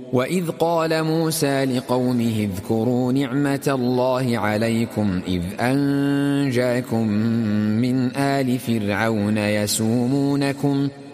وإذ قال موسى لقومه اذكروا نعمة الله عليكم إذ أنجاكم من آل فرعون